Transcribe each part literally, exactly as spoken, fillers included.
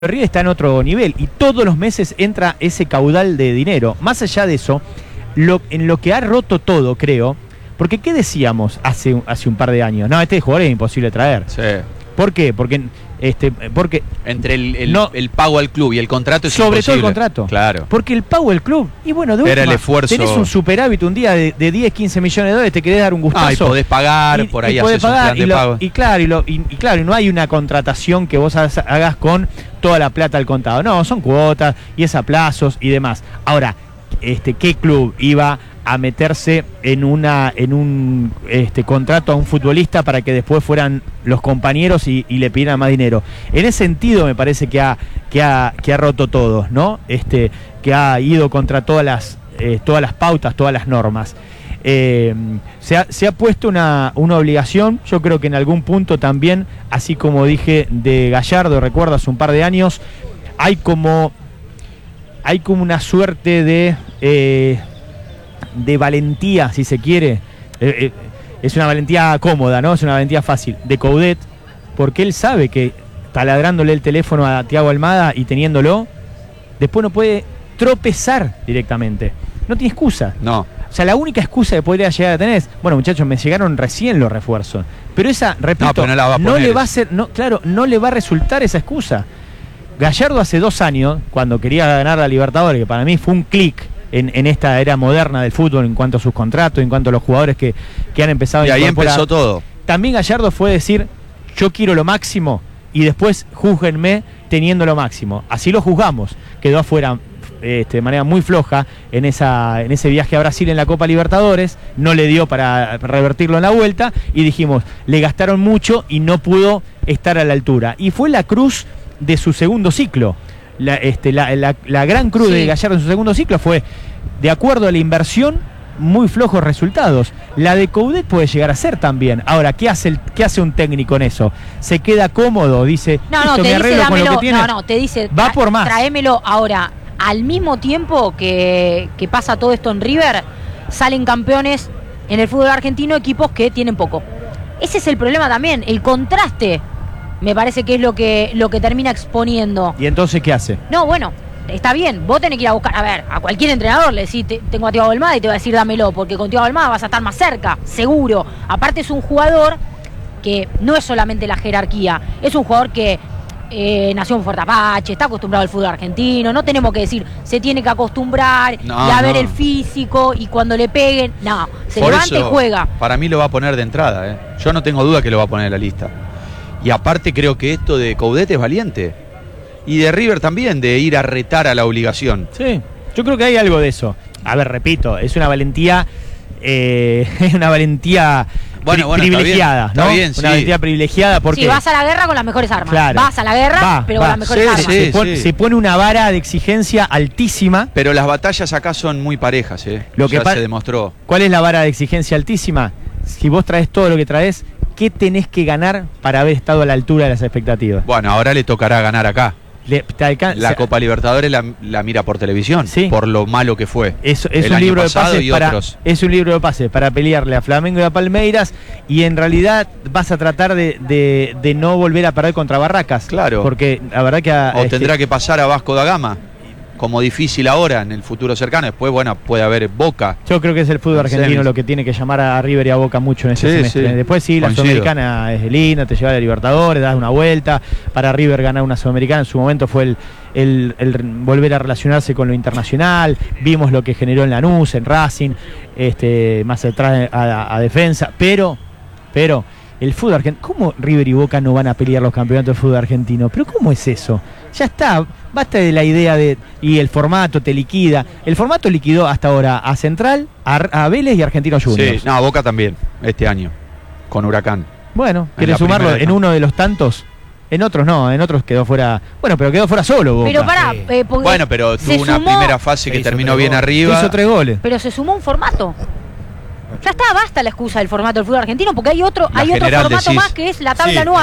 River está en otro nivel y todos los meses entra ese caudal de dinero. Más allá de eso, lo, en lo que ha roto todo, creo, porque ¿qué decíamos hace, hace un par de años? No, este jugador es imposible traer. Sí. ¿Por qué? Porque, este, porque entre el, el, no, el pago al club y el contrato es sobre imposible. todo el contrato. Claro. Porque el pago al club, y bueno, de Era última, el esfuerzo. tenés un superávit un día de, de diez, quince millones de dólares, te querés dar un gustazo. Ah, y podés pagar, y, por ahí y podés haces pagar, un plan de y lo, pago. Y claro, y, lo, y, y claro, y no hay una contratación que vos hagas con toda la plata al contado. No, son cuotas y es a plazos y demás. Ahora, este, ¿qué club iba a meterse en una en un este contrato a un futbolista para que después fueran los compañeros y, y le pidieran más dinero? En ese sentido me parece que ha que ha que ha roto todo, ¿no? Este que ha ido contra todas las eh, todas las pautas, todas las normas. Eh, se, ha, se ha puesto una, una obligación, yo creo que en algún punto también, así como dije de Gallardo, recuerdo hace un par de años, hay como hay como una suerte de eh, de valentía, si se quiere, eh, eh, es una valentía cómoda, ¿no? Es una valentía fácil, de Coudet, porque él sabe que taladrándole el teléfono a Thiago Almada y teniéndolo, después no puede tropezar directamente. No tiene excusa. No. O sea, la única excusa que podría llegar a tener es, bueno, muchachos, me llegaron recién los refuerzos. Pero esa, repito, no, pero no, la va a no poner le va a eso. ser, no, claro, no le va a resultar esa excusa. Gallardo hace dos años, cuando quería ganar la Libertadores, que para mí fue un clic en, en esta era moderna del fútbol en cuanto a sus contratos, en cuanto a los jugadores que, que han empezado y a ahí incorporar. empezó todo. También Gallardo fue decir, yo quiero lo máximo y después júzguenme teniendo lo máximo. Así lo juzgamos. Quedó afuera este, de manera muy floja en, esa, en ese viaje a Brasil en la Copa Libertadores, no le dio para revertirlo en la vuelta y dijimos, le gastaron mucho y no pudo estar a la altura. Y fue la cruz de su segundo ciclo. La, este, la, la, la gran cruz sí. de Gallardo en su segundo ciclo fue, de acuerdo a la inversión, muy flojos resultados. La de Coudet puede llegar a ser también. Ahora, ¿qué hace el, qué hace un técnico en eso? Se queda cómodo, dice, no, no, te me dice, arreglo dámelo, con lo que tiene. No, no, te dice, va por más. Tráemelo ahora. Al mismo tiempo que, que pasa todo esto en River, salen campeones en el fútbol argentino equipos que tienen poco. Ese es el problema también, el contraste. Me parece que es lo que, lo que termina exponiendo. ¿Y entonces qué hace? No, bueno, está bien, vos tenés que ir a buscar, a ver, a cualquier entrenador le decís, te, tengo a Thiago Almada y te va a decir dámelo, porque con Thiago Almada vas a estar más cerca, seguro. Aparte es un jugador que no es solamente la jerarquía, es un jugador que eh, nació en Fuerte Apache, está acostumbrado al fútbol argentino, no tenemos que decir, se tiene que acostumbrar no, y a ver no. el físico y cuando le peguen, no, se Por levanta eso, y juega. Para mí lo va a poner de entrada, ¿eh? Yo no tengo duda que lo va a poner en la lista. Y aparte creo que esto de Coudet es valiente. Y de River también, de ir a retar a la obligación. Sí, yo creo que hay algo de eso. A ver, repito, es una valentía, eh, es una valentía bueno, pri bueno, privilegiada, está bien, ¿no? está bien, una sí. valentía privilegiada porque... Sí, vas a la guerra con las mejores armas. Claro. Vas a la guerra, va, pero va. con las mejores Sí, armas. sí. Se pone, se pone una vara de exigencia altísima. Pero las batallas acá son muy parejas, ¿eh? Lo que ya se demostró. ¿Cuál es la vara de exigencia altísima? Si vos traes todo lo que traes, ¿qué tenés que ganar para haber estado a la altura de las expectativas? Bueno, ahora le tocará ganar acá. Le, te alcanza, la Copa Libertadores la, la mira por televisión, ¿sí? Por lo malo que fue. Es, es, el un año libro de pasado pases y para, otros. es un libro de pases para pelearle a Flamengo y a Palmeiras y en realidad vas a tratar de, de, de no volver a perder contra Barracas. Claro. Porque la verdad que... A, o este, tendrá que pasar a Vasco da Gama, como difícil ahora en el futuro cercano. Después, bueno, puede haber Boca. Yo creo que es el fútbol argentino semis. lo que tiene que llamar a River y a Boca mucho en este Sí, semestre. sí. Después sí, la Coincido. Sudamericana es linda, te lleva a la Libertadores, das una vuelta. Para River ganar una Sudamericana en su momento fue el, el, el volver a relacionarse con lo internacional. Vimos lo que generó en Lanús, en Racing, este, más atrás a, a, a defensa. Pero, pero... el fútbol argentino, ¿cómo River y Boca no van a pelear los campeonatos del fútbol argentino? ¿Pero cómo es eso? Ya está, basta de la idea de, y el formato te liquida. El formato liquidó hasta ahora a Central, a, a Vélez y a Argentinos Juniors. Sí, no, Boca también, este año, con Huracán. Bueno, En ¿querés la sumarlo primera, en no. uno de los tantos? En otros no, en otros quedó fuera. Bueno, pero quedó fuera solo Boca. Pero pará, Sí. eh, porque Bueno, pero se tuvo una sumó- primera fase que Hizo terminó tres bien goles. arriba. Hizo tres goles. Pero se sumó un formato. Ya está, basta la excusa del formato del fútbol argentino, porque hay otro, La hay otro general formato decís. más que es la tabla Sí. anual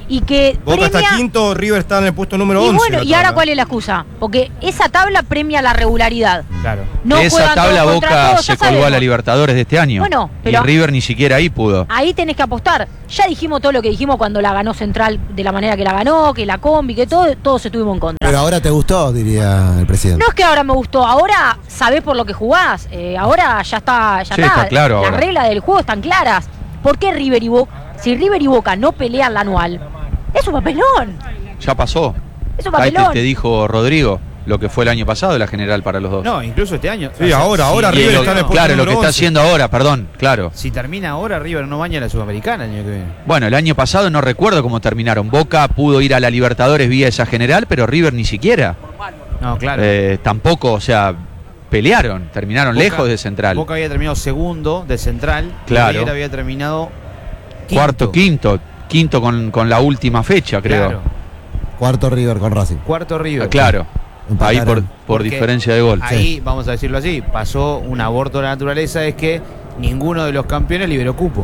y que Boca premia... está quinto, River está en el puesto número Y once. bueno, ¿y ahora cuál es la excusa? Porque esa tabla premia la regularidad. Claro. No de esa juegan tabla todos contra Boca todos, ya se colgó a sabemos. la Libertadores de este año. Bueno, pero- y River ni siquiera ahí pudo. Ahí tenés que apostar. Ya dijimos todo lo que dijimos cuando la ganó Central de la manera que la ganó, que la combi, que todo, todos estuvimos en contra. Pero ahora te gustó, diría el presidente. No es que ahora me gustó, ahora sabés por lo que jugás. Eh, ahora ya está, ya Sí, está. está claro Las ahora. reglas del juego están claras. ¿Por qué River y Boca? Si River y Boca no pelean la anual, es un papelón. Ya pasó. Es un Ahí te, papelón. te dijo Rodrigo lo que fue el año pasado la general para los dos. No, incluso este año. Sí, ahora, ahora Y River lo- está en el puesto claro, lo número que está once. haciendo ahora, perdón, claro. Si termina ahora, River no baña a la Sudamericana el año que viene. Bueno, el año pasado no recuerdo cómo terminaron. Boca pudo ir a la Libertadores vía esa general, pero River ni siquiera. No, claro. Eh, tampoco, o sea, pelearon, terminaron Boca- lejos de Central. Boca había terminado segundo de Central. y Claro. River había terminado Cuarto, quinto, quinto con, con la última fecha, creo. Claro. Cuarto River con Racing. Cuarto River. Ah, claro. Ahí por, Empataron. por Porque diferencia de gol. Ahí, vamos a decirlo así, pasó un aborto de la naturaleza, es que ninguno de los campeones liberó cupo.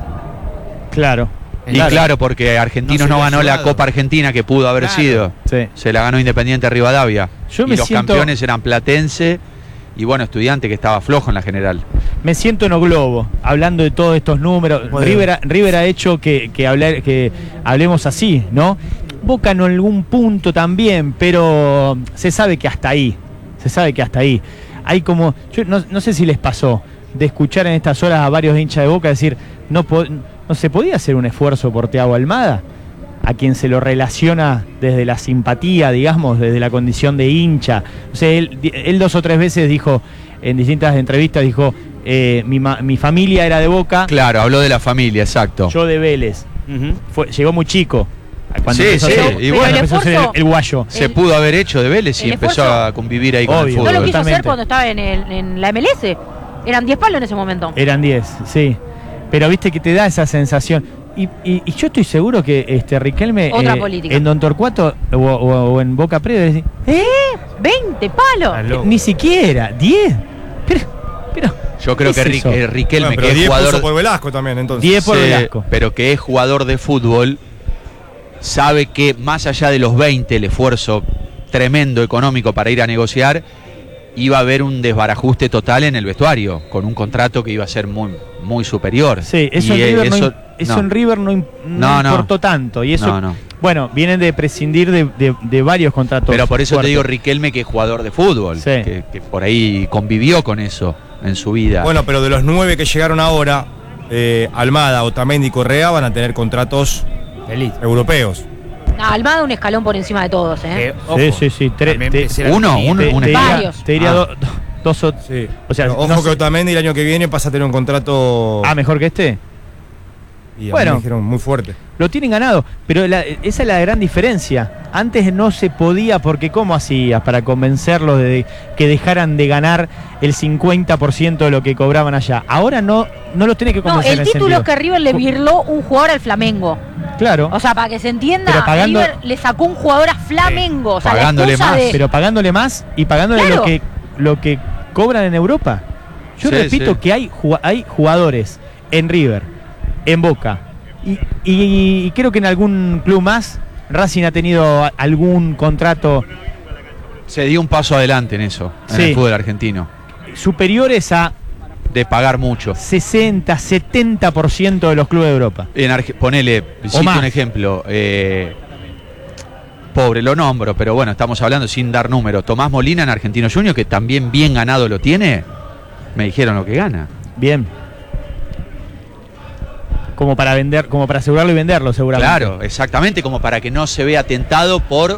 Claro. Y claro, porque Argentinos No no, se ganó le ha la ayudado. Copa Argentina que pudo haber Claro. sido. Sí. Se la ganó Independiente Rivadavia. Yo y me los siento- campeones eran Platense y bueno, Estudiante que estaba flojo en la general. Me siento en o globo, hablando de todos estos números. Bueno. River, ha- River ha hecho que, que, hablar, que hablemos así, ¿no? Boca en algún punto también, pero se sabe que hasta ahí. Se sabe que hasta ahí. Hay como, yo no, no sé si les pasó de escuchar en estas horas a varios hinchas de Boca decir, no, po- no se podía hacer un esfuerzo por Thiago Almada, a quien se lo relaciona desde la simpatía, digamos, desde la condición de hincha. O sea, él, él dos o tres veces dijo, en distintas entrevistas, dijo, eh, mi, ma- mi familia era de Boca, Claro, habló de la familia, exacto. yo de Vélez. Fue, llegó muy chico. Cuando Sí, empezó a sí, ser- y cuando bueno. empezó a ser el, esfuerzo- el guayo. Se el- pudo haber hecho de Vélez y el empezó esfuerzo- a convivir ahí con Obvio. el No fútbol. lo quiso Totalmente. hacer cuando estaba en, el- en la M L S. Eran diez palos en ese momento. Eran diez, sí. Pero viste que te da esa sensación. Y, y- y yo estoy seguro que este Riquelme Otra eh, política. en Don Torcuato o, o- o en Boca Previa decía, ¿eh? veinte palos. Está loco. Ni siquiera, diez. Pero, pero Yo creo ¿qué que es Ri- eso? eh, Riquelme, Bueno, pero que es diez puso jugador, por Velasco también, entonces. diez por Sí, Velasco. pero que es jugador de fútbol, sabe que más allá de los veinte, el esfuerzo tremendo económico para ir a negociar, iba a haber un desbarajuste total en el vestuario, con un contrato que iba a ser muy, muy superior. Sí, eso, Y, en eh, River, no, eso- im- eso no. en River no, im- no No, no. importó tanto. Y eso, No, no. bueno, vienen de prescindir de, de- de varios contratos. Pero por eso fuertes. te digo Riquelme, que es jugador de fútbol, Sí. que, que por ahí convivió con eso en su vida. Bueno, pero de los nueve que llegaron ahora, eh, Almada, Otamendi y Correa van a tener contratos Elite. europeos. No, Almada un escalón por encima de todos, ¿eh? Eh, ojo, Sí, sí, sí. Tres, también te- será uno, muy uno, te, un te diría, Varios. te diría Ah. do- do- dos o Sí. O sea, Pero ojo no que sé- Otamendi el año que viene pasa a tener un contrato. Ah, mejor que este. Y a mí bueno. me dijeron muy fuerte. Lo tienen ganado, pero la- esa es la gran diferencia. Antes no se podía, porque ¿cómo hacías para convencerlos de que dejaran de ganar el cincuenta por ciento de lo que cobraban allá? Ahora no, no los tenés que No, convencer el en ese título es sentido. que River le virló un jugador al Flamengo. Claro, O sea, para que se entienda, Pero pagando- River le sacó un jugador a Flamengo. O sea, Pagándole la excusa más, de- pero pagándole más y pagándole Claro. lo que lo que cobran en Europa. Yo Sí, repito sí. que hay, ju- hay jugadores en River, en Boca, y, y- y creo que en algún club más Racing ha tenido a- algún contrato Se dio un paso adelante en eso, en Sí. el fútbol argentino, superiores a de pagar mucho. sesenta, setenta por ciento de los clubes de Europa. En Arge- ponele, cito más. un ejemplo, eh, pobre, lo nombro, pero bueno, estamos hablando sin dar números. Tomás Molina en Argentino Junior, que también bien ganado lo tiene, me dijeron lo que gana. Bien. Como para vender, como para asegurarlo y venderlo, seguramente. Claro, exactamente, como para que no se vea tentado por,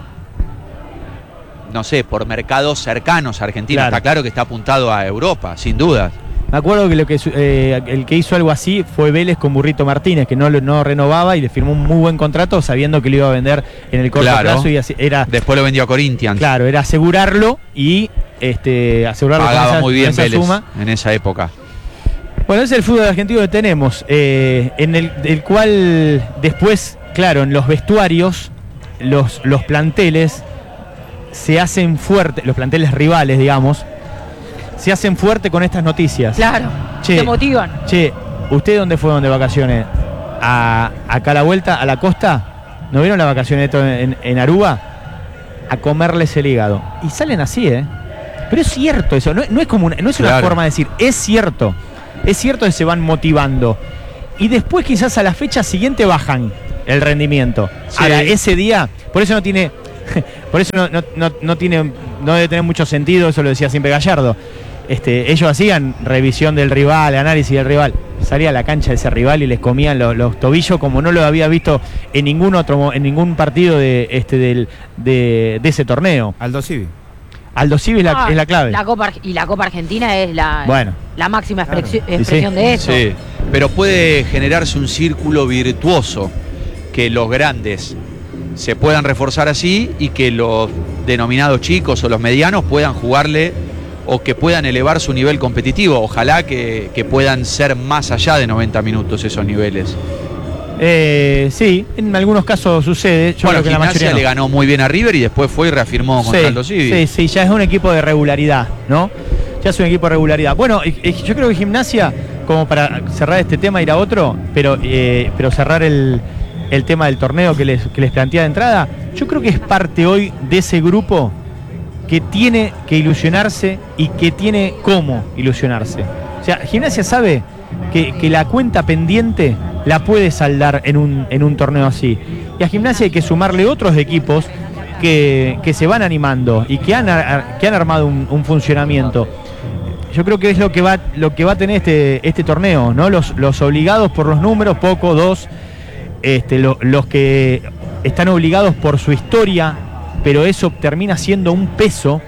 no sé, por mercados cercanos a Argentina. Claro. Está claro que está apuntado a Europa, sin dudas. Me acuerdo que, lo que su- eh, el que hizo algo así fue Vélez con Burrito Martínez, que no, lo- no renovaba y le firmó un muy buen contrato sabiendo que lo iba a vender en el corto Claro. plazo y así, era Después lo vendió a Corinthians. claro, era asegurarlo y este asegurarlo con Pagaba esa- muy con bien esa Vélez suma. en esa época. Bueno, ese es el fútbol argentino que tenemos, eh, en el, el cual después, claro, en los vestuarios, los, los planteles se hacen fuertes, los planteles rivales, digamos, se hacen fuerte con estas noticias. Claro, Che. te motivan. Che, ¿usted dónde fueron de vacaciones? ¿A, acá a la vuelta, a la costa? ¿No vieron la vacaciones en, en Aruba? A comerles el hígado. Y salen así, ¿eh? Pero es cierto eso, no, no es como una, no es una Claro. forma de decir, es cierto. Es cierto que se van motivando. Y después quizás a la fecha siguiente bajan el rendimiento. Sí. Ahora, ese día, por eso no tiene, por eso no, no, no, no tiene, no debe tener mucho sentido, eso lo decía siempre Gallardo. Este, ellos hacían revisión del rival, análisis del rival. Salía a la cancha de ese rival y les comían los, los tobillos como no lo había visto en ningún otro mo- en ningún partido de este del, de, de ese torneo. Aldo Civi. Aldo Civi es la, Ah, es la clave. La Copa, Ar- y la Copa Argentina es la, Bueno. la máxima Claro. expresi- Sí, expresión sí. de eso. Sí, pero puede generarse un círculo virtuoso, que los grandes se puedan reforzar así y que los denominados chicos o los medianos puedan jugarle o que puedan elevar su nivel competitivo. Ojalá que, que puedan ser más allá de noventa minutos esos niveles. Eh, sí, en algunos casos sucede. Yo Bueno, creo que la Gimnasia mayoría no. le ganó muy bien a River y después fue y reafirmó contra Aldo Civi. Sí, sí, ya es un equipo de regularidad, ¿no? Ya es un equipo de regularidad. Bueno, y- y yo creo que Gimnasia, como para cerrar este tema, ir a otro, pero, eh, pero cerrar el, el tema del torneo que les, que les plantea de entrada, yo creo que es parte hoy de ese grupo que tiene que ilusionarse y que tiene cómo ilusionarse. O sea, Gimnasia sabe que, que la cuenta pendiente la puede saldar en un, en un torneo así. Y a Gimnasia hay que sumarle otros equipos que, que se van animando y que han, ar- que han armado un, un funcionamiento. Yo creo que es lo que va, lo que va a tener este, este torneo, ¿no? Los, los obligados por los números, poco, dos, este, lo- los que están obligados por su historia, pero eso termina siendo un peso.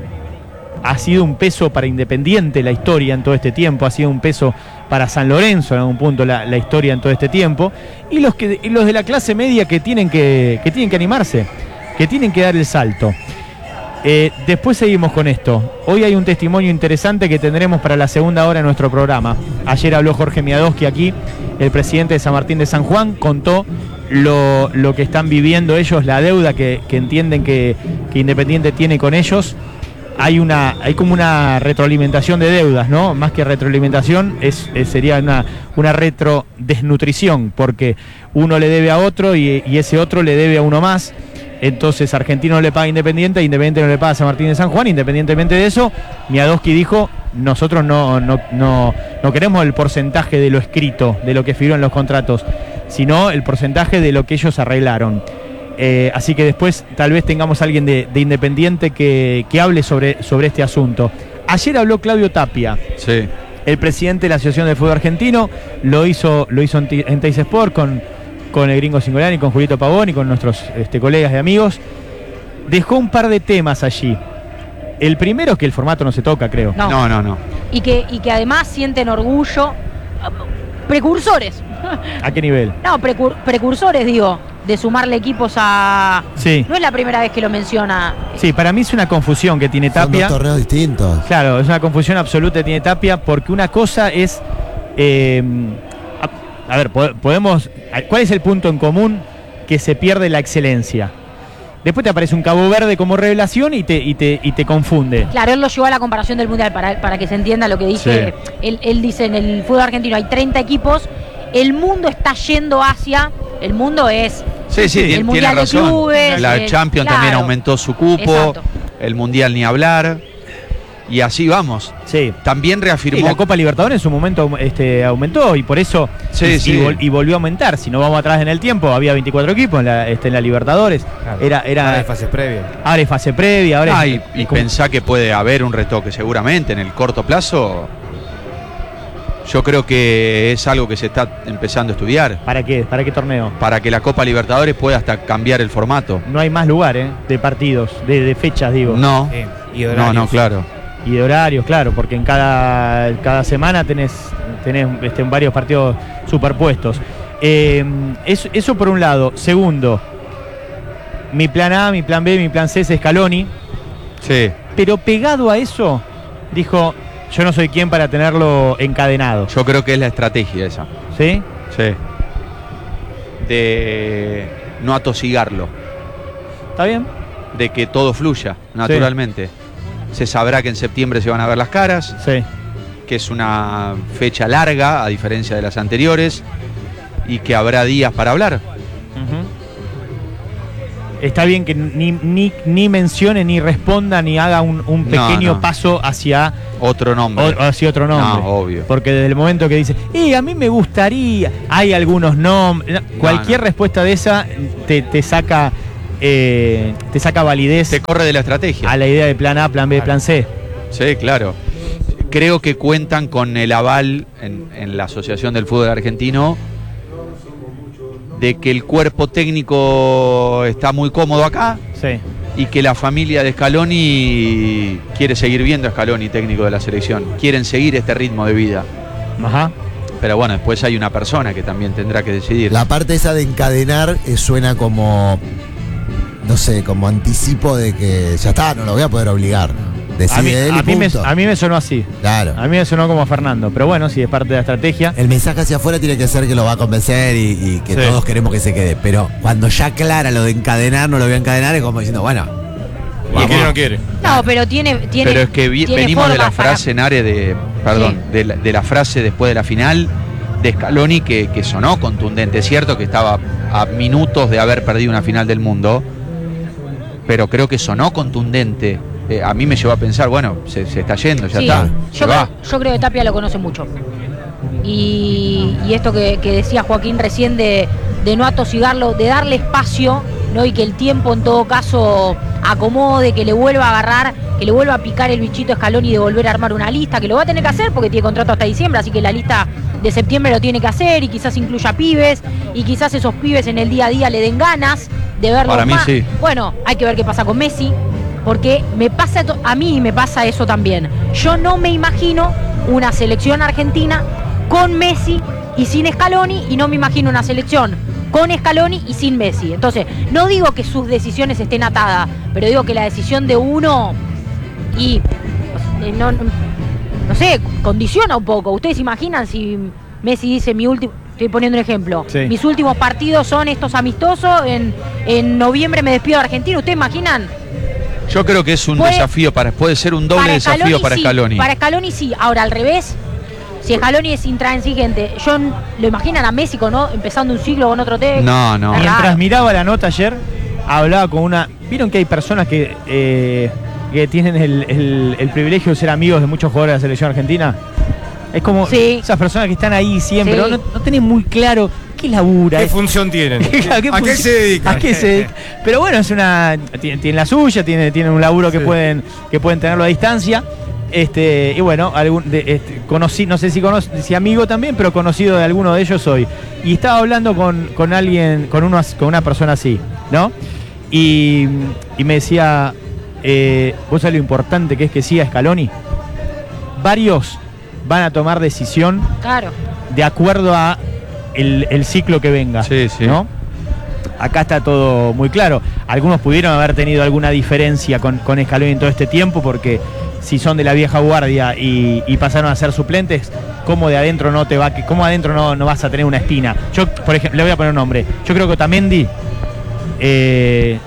Ha sido un peso para Independiente la historia en todo este tiempo, ha sido un peso para San Lorenzo en algún punto la, la historia en todo este tiempo, y los que y los de la clase media que tienen que, que tienen que animarse, que tienen que dar el salto. Eh, después seguimos con esto. Hoy hay un testimonio interesante que tendremos para la segunda hora de nuestro programa. Ayer habló Jorge Miadoski aquí, el presidente de San Martín de San Juan, contó lo, lo que están viviendo ellos, la deuda que, que entienden que, que Independiente tiene con ellos. Hay una, hay como una retroalimentación de deudas, ¿no? Más que retroalimentación, es, es- sería una, una retrodesnutrición, porque uno le debe a otro y, y ese otro le debe a uno más. Entonces Argentino le paga a Independiente, Independiente no le paga a San Martín de San Juan. Independientemente de eso, Miadoski dijo, nosotros no, no, no, no queremos el porcentaje de lo escrito, de lo que figuró en los contratos, sino el porcentaje de lo que ellos arreglaron. Eh, así que después tal vez tengamos a alguien de, de Independiente que, que hable sobre, sobre este asunto. Ayer habló Claudio Tapia, Sí. el presidente de la Asociación de Fútbol Argentino, lo hizo, lo hizo en, Ti- en Teis Sport con, con el Gringo Singolani, con Julito Pavón y con nuestros este, colegas y amigos. Dejó un par de temas allí. El primero es que el formato no se toca, creo. No. No, no, no. Y que, y que además sienten orgullo. Precursores. ¿A qué nivel? No, precur- precursores, digo, de sumarle equipos a. Sí, No es la primera vez que lo menciona. sí, para mí es una confusión que tiene Son dos Tapia. torneos distintos. Claro, es una confusión absoluta que tiene Tapia, porque una cosa es. eh, a, a ver, po- podemos. ¿Cuál es el punto en común? Que se pierde la excelencia. Después te aparece un Cabo Verde como revelación y te, y te, y te confunde. Claro, él lo llevó a la comparación del Mundial para, para que se entienda lo que dice. Él, él dice, en el fútbol argentino hay treinta equipos, el mundo está yendo hacia, el mundo es Sí, sí, el tiene, tiene Mundial de razón. Clubes, La el- Champions claro. también aumentó su cupo, Exacto. el Mundial ni hablar, y así vamos. Sí. También Y reafirmó... la Copa Libertadores en su momento este, aumentó y por eso Sí, y, sí. y vol- y volvió a aumentar. Si no vamos atrás en el tiempo, había veinticuatro equipos en la, este, en la Libertadores. Claro. Era, era, Ahora hay fases previas. ahora es fase previa, ahora Ah, es, y, y es como- pensá que puede haber un retoque seguramente en el corto plazo. Yo creo que es algo que se está empezando a estudiar ¿Para qué? ¿Para qué torneo? para que la Copa Libertadores pueda hasta cambiar el formato. No hay más lugar, ¿eh? De partidos, de, de fechas, digo. No, Sí, y no, horarios. no, claro. Y de horarios, claro, porque en cada, cada semana tenés, tenés este, varios partidos superpuestos. Eh, eso, eso por un lado. Segundo, mi plan A, mi plan B, mi plan C es Scaloni. Sí, Pero pegado a eso, dijo, yo no soy quien para tenerlo encadenado. yo creo que es la estrategia esa. ¿Sí? Sí. De no atosigarlo, ¿Está bien? de que todo fluya naturalmente. Se sabrá que en septiembre se van a ver las caras, Sí. que es una fecha larga a diferencia de las anteriores y que habrá días para hablar. Ujú. está bien que ni, ni, ni mencione, ni responda, ni haga un, un pequeño No, no. paso hacia Otro nombre. o- hacia otro nombre. No, obvio. Porque desde el momento que dice, eh, a mí me gustaría, hay algunos nombres, no, cualquier no. respuesta de esa te, te saca eh, te saca validez Te corre de la estrategia. a la idea de plan A, plan B, plan C. Sí, claro. Creo que cuentan con el aval en, en la Asociación del Fútbol Argentino de que el cuerpo técnico está muy cómodo acá Sí. y que la familia de Scaloni quiere seguir viendo a Scaloni técnico de la selección. Quieren seguir este ritmo de vida. Ajá. Pero bueno, después hay una persona que también tendrá que decidir. La parte esa de encadenar eh, suena como, no sé, como anticipo de que ya está, no lo voy a poder obligar. Decide A mí, él y a, mí me, punto. a mí me sonó así. Claro. A mí me sonó como a Fernando. Pero bueno, si es parte de la estrategia. El mensaje hacia afuera tiene que ser que lo va a convencer y, y que Sí. todos queremos que se quede. Pero cuando ya aclara lo de encadenar, no lo voy a encadenar, es como diciendo, bueno, Y quiere o no quiere. No, pero tiene, tiene Pero es que vi- tiene venimos de la formas para- frase, Nare, de, perdón, Sí. de, la, de la frase después de la final de Scaloni que, que sonó contundente. Es cierto que estaba a minutos de haber perdido una final del mundo, pero creo que sonó contundente. Eh, a mí me llevó a pensar, bueno, se, se está yendo, ya Sí, está. se yo, va. creo, yo creo que Tapia lo conoce mucho. Y, y esto que, que decía Joaquín recién de, de no atosigarlo, de darle espacio, ¿no? Y que el tiempo en todo caso acomode, que le vuelva a agarrar, que le vuelva a picar el bichito a Scaloni de volver a armar una lista, que lo va a tener que hacer porque tiene contrato hasta diciembre, así que la lista de septiembre lo tiene que hacer y quizás incluya pibes y quizás esos pibes en el día a día le den ganas de verlos Para mí más. sí. Bueno, hay que ver qué pasa con Messi, porque me pasa to- a mí me pasa eso también. Yo no me imagino una selección argentina con Messi y sin Scaloni, y no me imagino una selección con Scaloni y sin Messi. Entonces, no digo que sus decisiones estén atadas, pero digo que la decisión de uno y eh, no, no, no sé, condiciona un poco. ¿Ustedes se imaginan si Messi dice mi último, estoy poniendo un ejemplo, Sí. mis últimos partidos son estos amistosos, en, en noviembre me despido de Argentina? ¿Ustedes imaginan? Yo creo que es un Puede- desafío, para, puede ser un doble desafío para sí, Scaloni. Para Scaloni sí. Ahora, al revés, si Scaloni es intransigente, yo n- lo imaginan a Messi, ¿no? Empezando un ciclo con otro técnico. No, no. Es Mientras raro. miraba la nota ayer, hablaba con una. ¿Vieron que hay personas que, eh, que tienen el, el- el privilegio de ser amigos de muchos jugadores de la selección argentina? Es como Sí. esas personas que están ahí siempre, Sí. ¿no? No, no tienen muy claro qué labura. ¿Qué es- función tienen? ¿A qué, ¿A qué función- se dedican? ¿A qué se dedican? Pero bueno, es una. Tiene, tiene la suya, tiene, tiene un laburo que Sí. pueden, que pueden tenerlo a distancia. Este, y bueno, algún, de, este, conocí, no sé si conoce, si amigo también, pero conocido de alguno de ellos hoy. Y estaba hablando con, con alguien, con, uno, as- con una persona así, ¿no? Y, y me decía, eh, ¿vos sabés lo importante que es que siga Scaloni? Varios van a tomar decisión Claro. de acuerdo a el, el ciclo que venga. Sí, sí. ¿No? Acá está todo muy claro. Algunos pudieron haber tenido alguna diferencia con, con Scaloni en todo este tiempo, porque si son de la vieja guardia y, y pasaron a ser suplentes, ¿cómo de adentro no te va, cómo adentro no, no vas a tener una espina? Yo, por ejemplo, le voy a poner un nombre. Yo creo que Otamendi eh,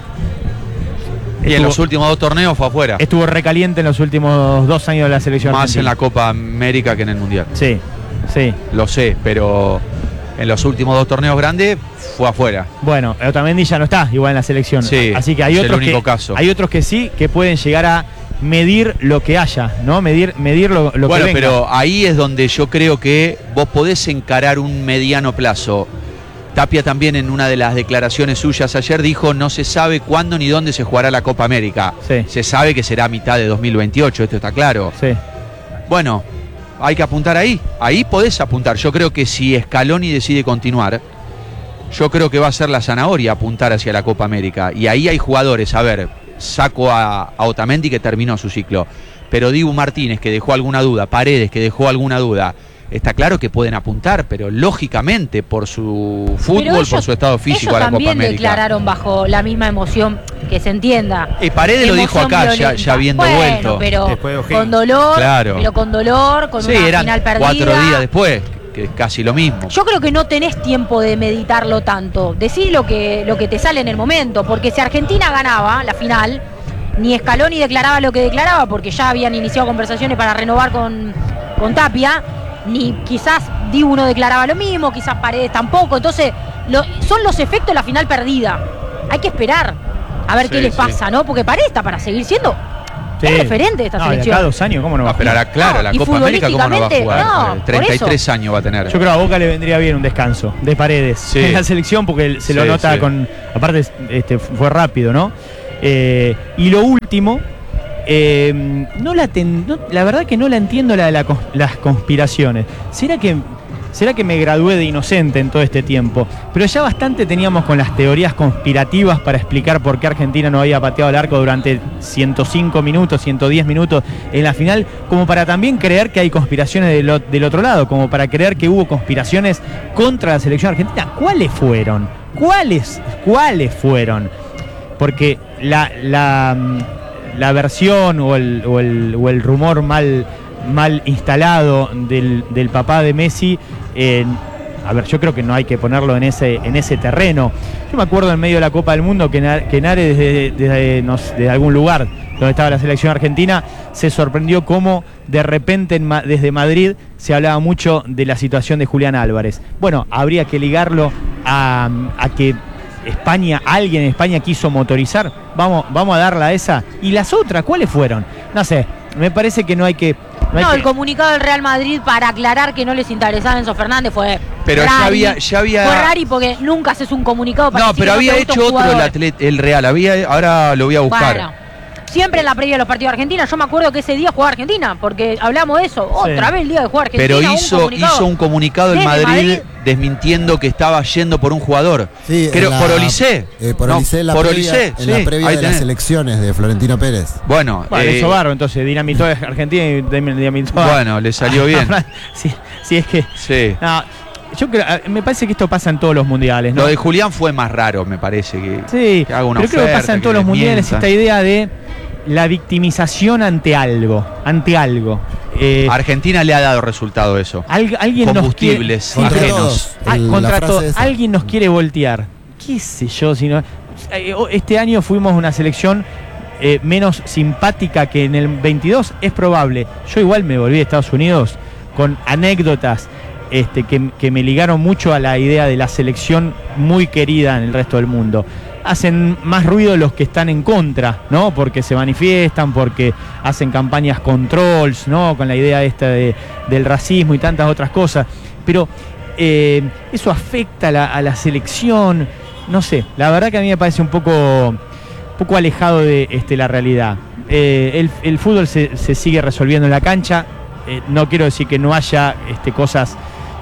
Y en estuvo, los últimos dos torneos fue afuera. estuvo recaliente en los últimos dos años de la selección Más en argentina. la Copa América que en el Mundial. Sí, sí. Lo sé, pero en los últimos dos torneos grandes fue afuera. Bueno, Otamendi ya no está igual en la selección. Sí, Así que hay es el otros único que caso. hay otros que sí que pueden llegar a medir lo que haya, ¿no? Medir medir lo, lo Bueno, que venga. pero ahí es donde yo creo que vos podés encarar un mediano plazo. Tapia también en una de las declaraciones suyas ayer dijo no se sabe cuándo ni dónde se jugará la Copa América. Sí. Se sabe que será a mitad de dos mil veintiocho, esto está claro. Sí. Bueno, hay que apuntar ahí. Ahí podés apuntar. Yo creo que si Scaloni decide continuar, yo creo que va a ser la zanahoria apuntar hacia la Copa América. Y ahí hay jugadores, a ver, saco a, a Otamendi que terminó su ciclo, pero Dibu Martínez que dejó alguna duda, Paredes que dejó alguna duda. Está claro que pueden apuntar, pero lógicamente por su fútbol, Pero ellos- por su estado físico ellos a la Copa también América. declararon bajo la misma emoción, que se entienda. Y Paredes lo dijo Emoción acá, ya, violenta. ya habiendo Bueno, vuelto. pero Después de O'Higgins. con dolor, Claro. pero con dolor, con Sí, una eran final perdida. cuatro días después, que es casi lo mismo. Yo creo que no tenés tiempo de meditarlo tanto. Decí lo que, lo que te sale en el momento. Porque si Argentina ganaba la final, ni Scaloni declaraba lo que declaraba, porque ya habían iniciado conversaciones para renovar con, con Tapia, ni quizás Dibu no declaraba lo mismo, quizás Paredes tampoco. Entonces, lo- son los efectos de la final perdida. Hay que esperar. A ver Sí, qué les sí. pasa, ¿no? Porque para esta, para seguir siendo Sí. es referente de esta No, de selección. acá a dos años, ¿cómo no va Va a a esperar jugar? a claro, No, la y Copa América, ¿cómo no va a futbolísticamente, jugar? no, por treinta y tres eso. años va a tener. Yo creo que a Boca le vendría bien un descanso de Paredes Sí. en la selección porque él se lo Sí, nota sí. con. Aparte, este, fue rápido, ¿no? Eh, y lo último, eh, no la, ten- no- la verdad que no la entiendo la de la cons- las conspiraciones. ¿Será que, ¿Será que me gradué de inocente en todo este tiempo? Pero ya bastante teníamos con las teorías conspirativas para explicar por qué Argentina no había pateado el arco durante ciento cinco minutos, ciento diez minutos en la final, como para también creer que hay conspiraciones del, o- del otro lado, como para creer que hubo conspiraciones contra la selección argentina. ¿Cuáles fueron? ¿Cuáles? ¿Cuáles fueron? Porque la, la, la versión o el, o el, o el rumor mal, mal instalado del, del papá de Messi, eh, a ver, yo creo que no hay que ponerlo en ese, en ese terreno. Yo me acuerdo en medio de la Copa del Mundo que, Na- que Nare desde, desde, no sé, desde algún lugar donde estaba la selección argentina se sorprendió cómo de repente en Ma- desde Madrid se hablaba mucho de la situación de Julián Álvarez. Bueno, habría que ligarlo a, a que España, alguien en España quiso motorizar. Vamos, vamos a darla a esa. ¿Y las otras cuáles fueron? No sé, me parece que no hay que... No, hay No, que- el comunicado del Real Madrid para aclarar que no les interesaba Enzo Fernández fue Pero ya rari. había- ya había- Fue rari porque nunca haces un comunicado para No, decir pero que había te gusta hecho un otro el, jugador. atlet- el Real. Había, ahora lo voy a buscar. Bueno, siempre en la previa de los partidos de Argentina, yo me acuerdo que ese día jugaba Argentina, porque hablamos de eso, otra vez el día de jugar Argentina. Pero un hizo, comunicado hizo un comunicado en desde Madrid, Madrid. desmintiendo que estaba yendo por un jugador. Sí, Creo, en la- por Olise. eh, por No, Olise en la por previa, Olise, en sí, la previa ahí de las tenés. elecciones de Florentino Pérez. Bueno, Bueno, eh, eso barro, entonces dinamitó a Argentina y dim- dinamitó a- Bueno, le salió bien. sí, sí, es que... sí. No, yo creo, me parece que esto pasa en todos los mundiales, ¿no? Lo de Julián fue más raro, me parece. Que, Sí, que haga una pero creo que oferta, pasa en que todos los mundiales mienta. esta idea de la victimización ante algo, ante algo. Eh, Argentina le ha dado resultado eso. al- alguien nos Combustibles quiere, Contra pero- todos. Ah, El- la contra frase todo- esa. alguien nos quiere voltear. ¿Qué sé yo? Si no, eh, este año fuimos una selección eh, menos simpática que en el veintidós, es probable. Yo igual me volví a Estados Unidos con anécdotas este, que, que me ligaron mucho a la idea de la selección muy querida en el resto del mundo. Hacen más ruido los que están en contra, ¿no? Porque se manifiestan, porque hacen campañas controls, ¿no? Con la idea esta de, del racismo y tantas otras cosas. Pero eh, eso afecta a la, a la selección, no sé, la verdad que a mí me parece un poco, poco alejado de este, la realidad. Eh, el, el fútbol se, se sigue resolviendo en la cancha, eh, no quiero decir que no haya este, cosas,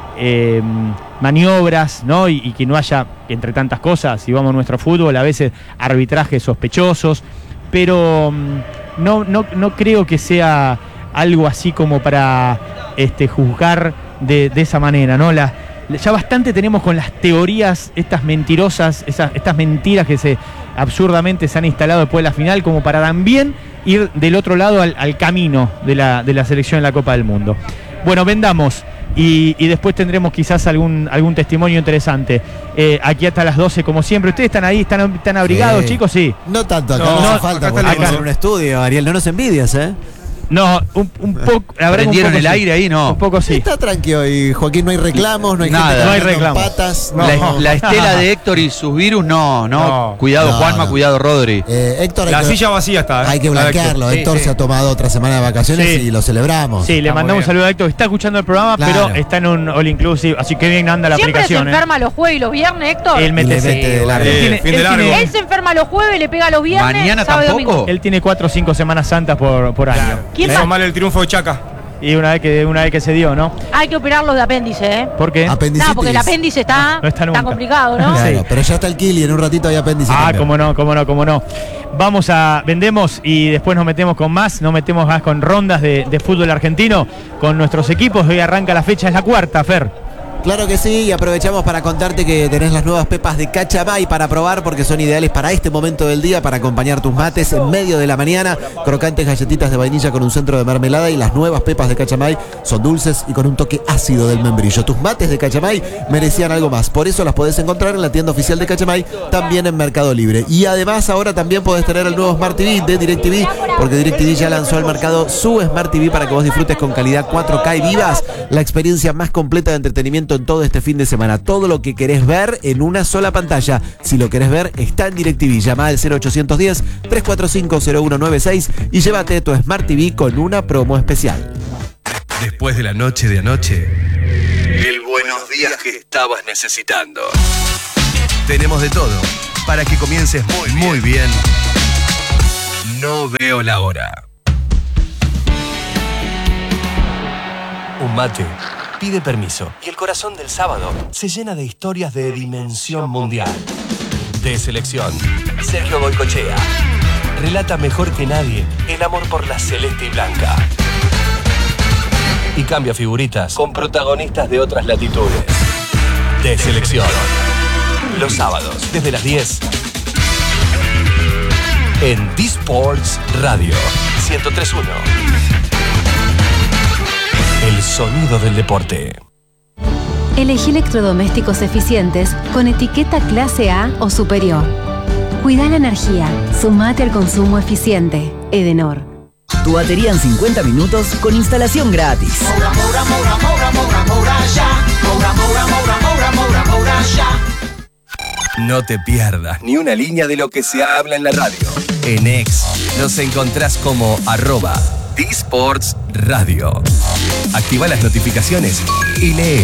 eh, maniobras, ¿no? Y, y que no haya, entre tantas cosas, si vamos a nuestro fútbol, a veces arbitrajes sospechosos, pero mm, no, no, no creo que sea algo así como para este, juzgar de, de esa manera, ¿no? La, ya bastante tenemos con las teorías, estas mentirosas, esas, estas mentiras que se absurdamente se han instalado después de la final, como para también ir del otro lado al, al camino de la, de la selección en la Copa del Mundo. Bueno, vendamos. Y, y después tendremos quizás algún, algún testimonio interesante. Eh, aquí hasta las doce, como siempre. ¿Ustedes están ahí? ¿Están, están abrigados, Sí. chicos? Sí. No tanto, acá No, no, no, hace falta. Acá porque estamos acá- en un estudio, Ariel, no nos envidias, ¿eh? No, un, un poco. la verdad que un ¿Prendieron poco el sí. aire ahí? No. Un poco sí. Está tranquilo y Joaquín, no hay reclamos, no hay Nada. gente No hay caminando en reclamos. patas. No. La, la estela de Héctor y sus virus, no, no. No. Cuidado, No, Juanma, no. cuidado, Rodri. Eh, Héctor, hay La que, silla vacía está. ¿eh? hay que La de blanquearlo. Héctor. Héctor Sí, se sí. ha tomado otra semana de vacaciones Sí. y lo celebramos. Sí, le Está mandamos muy un saludo a Héctor, que está escuchando el programa, Claro. pero está en un all inclusive, así que bien anda la Siempre se aplicación. ¿eh? enferma los jueves y los viernes, Héctor. Él mete Y le sí, mete de largo. él Eh, tiene- fin de él largo. tiene- Él se enferma los jueves, le pega los viernes. ¿Mañana sábado y tampoco? domingo. él tiene cuatro o cinco Semanas Santas por, por año. ¿Quién Menos más? mal el triunfo de Chaca. Y una vez que una vez que se dio, ¿no? Hay que operarlos de apéndice, ¿eh? ¿Por qué? Apendicitis. No, porque el apéndice está, No está nunca. complicado, ¿no? Claro, Sí. pero ya está el Kili, en un ratito hay apéndice. Ah, también. cómo no, cómo no, cómo no. Vamos a, vendemos y después nos metemos con más, nos metemos más con rondas de, de fútbol argentino con nuestros equipos. Hoy arranca la fecha, es la cuarta, Fer. Claro que sí, y aprovechamos para contarte que tenés las nuevas pepas de Cachamay para probar porque son ideales para este momento del día, para acompañar tus mates en medio de la mañana. Crocantes galletitas de vainilla con un centro de mermelada, y las nuevas pepas de Cachamay son dulces y con un toque ácido del membrillo. Tus mates de Cachamay merecían algo más, por eso las podés encontrar en la tienda oficial de Cachamay, también en Mercado Libre. Y además ahora también podés tener el nuevo Smart T V de DirecTV, porque DirecTV ya lanzó al mercado su Smart T V para que vos disfrutes con calidad cuatro K y vivas la experiencia más completa de entretenimiento entretenimiento en todo este fin de semana. Todo lo que querés ver en una sola pantalla. Si lo querés ver, está en DirecTV. Llama al cero ochocientos diez, trescientos cuarenta y cinco, cero uno nueve seis y llévate tu Smart T V con una promo especial. Después de la noche de anoche, el buenos días que estabas necesitando. Tenemos de todo para que comiences muy bien. Muy bien. No veo la hora. Un mate pide permiso y el corazón del sábado se llena de historias de dimensión mundial. De selección, Sergio Goycochea relata mejor que nadie el amor por la celeste y blanca. Y cambia figuritas con protagonistas de otras latitudes. De selección. Los sábados, desde las diez. En D-Sports Radio ciento tres punto uno. El sonido del deporte. Elegí electrodomésticos eficientes con etiqueta clase A o superior. Cuida la energía. Sumate al consumo eficiente. Edenor. Tu batería en cincuenta minutos con instalación gratis. Moura, moura, moura, moura, moura, moura, ya. Moura, moura, moura, moura, moura, moura, ya. No te pierdas ni una línea de lo que se habla en la radio. En X nos encontrás como arroba D-Sports Radio. Activa las notificaciones y lee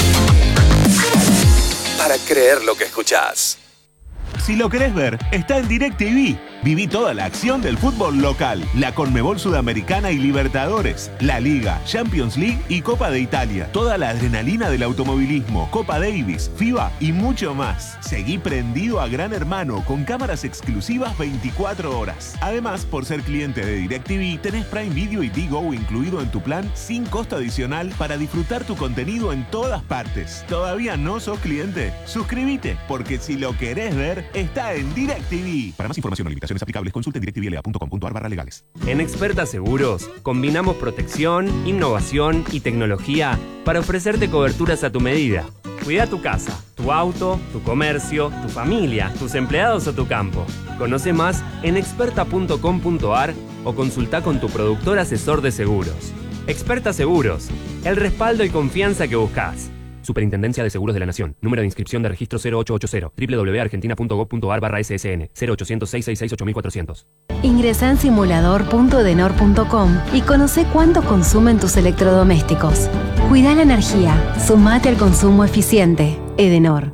para creer lo que escuchás. Si lo querés ver, está en DirecTV. Viví toda la acción del fútbol local, la Conmebol Sudamericana y Libertadores, la Liga, Champions League y Copa de Italia. Toda la adrenalina del automovilismo, Copa Davis, FIBA y mucho más. Seguí prendido a Gran Hermano con cámaras exclusivas veinticuatro horas. Además, por ser cliente de DirecTV, tenés Prime Video y Digo incluido en tu plan sin costo adicional para disfrutar tu contenido en todas partes. ¿Todavía no sos cliente? Suscríbete, porque si lo querés ver, está en DirecTV. Para más información o limitaciones aplicables, consulte en directvla punto com punto a r barra legales. En Experta Seguros, combinamos protección, innovación y tecnología para ofrecerte coberturas a tu medida. Cuida tu casa, tu auto, tu comercio, tu familia, tus empleados o tu campo. Conoce más en experta punto com punto a r o consulta con tu productor asesor de seguros. Experta Seguros, el respaldo y confianza que buscas. Superintendencia de Seguros de la Nación. Número de inscripción de registro cero ocho ocho cero. doble u doble u doble u punto argentina punto gov punto a r barra S S N. cero ochocientos, seiscientos sesenta y seis, ocho mil cuatrocientos. Ingresá en simulador punto edenor punto com y conoce cuánto consumen tus electrodomésticos. Cuida la energía. Sumate al consumo eficiente. Edenor.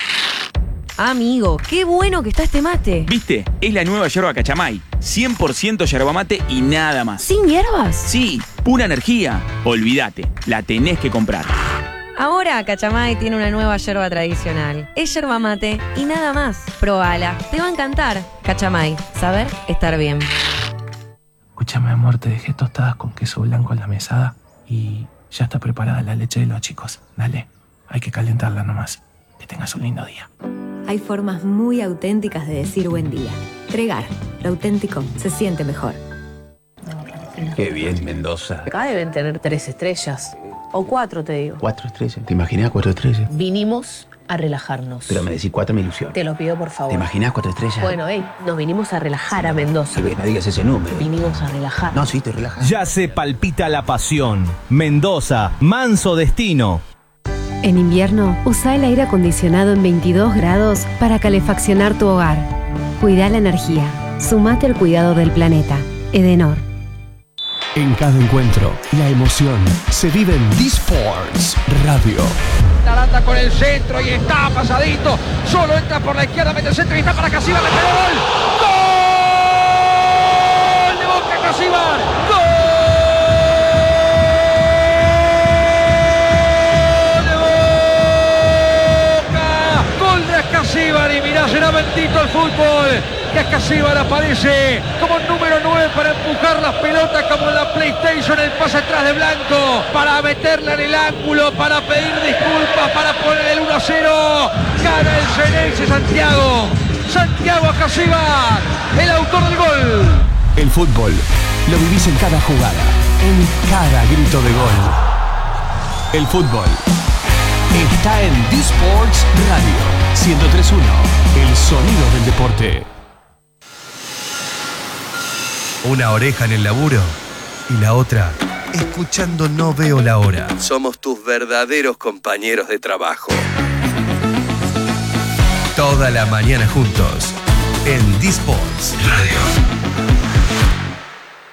Amigo, qué bueno que está este mate. ¿Viste? Es la nueva yerba Cachamay. cien por ciento yerba mate y nada más. ¿Sin hierbas? Sí, pura energía. Olvídate, la tenés que comprar. Ahora Cachamay tiene una nueva yerba tradicional. Es yerba mate y nada más. Probala, te va a encantar. Cachamay, saber estar bien. Escúchame, amor, te dejé tostadas con queso blanco en la mesada y ya está preparada la leche de los chicos. Dale, hay que calentarla nomás. Que tengas un lindo día. Hay formas muy auténticas de decir buen día. Tregar, lo auténtico se siente mejor. Qué bien, Mendoza. Acá deben tener tres estrellas. O cuatro, te digo. Cuatro estrellas. ¿Te imaginas cuatro estrellas? Vinimos a relajarnos. Pero me decís cuatro, me ilusión. Te lo pido, por favor. ¿Te imaginas cuatro estrellas? Bueno, hey, nos vinimos a relajar a Mendoza. Sí, no digas ese número. Vinimos a relajar. No, sí, te relajas. Ya se palpita la pasión. Mendoza, manso destino. En invierno, usa el aire acondicionado en veintidós grados para calefaccionar tu hogar. Cuida la energía. Sumate al cuidado del planeta. Edenor. En cada encuentro, la emoción se vive en D-Sports Radio. Aranda con el centro y está pasadito. Solo entra por la izquierda, mete el centro y está para Casíbar. ¡Le pegó gol! ¡Gol de Boca Casíbar! ¡Gol de Boca! ¡Gol de Casíbar! Y mirá, será bendito el fútbol. Que Casíbar aparece como número nueve para empujar las pelotas como en la PlayStation, el pase atrás de Blanco, para meterla en el ángulo, para pedir disculpas, para poner el uno a cero. Gana el Xeneize Santiago. Santiago Casíbar, el autor del gol. El fútbol lo vivís en cada jugada, en cada grito de gol. El fútbol está en D-Sports Radio ciento tres punto uno, el sonido del deporte. Una oreja en el laburo y la otra escuchando No Veo la Hora. Somos tus verdaderos compañeros de trabajo. Toda la mañana juntos en D-Sports Radio.